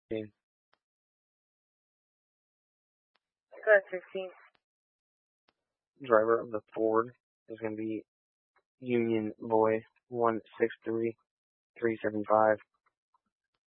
Okay. Go ahead, 15. Driver of the Ford is going to be Union Boy 163375.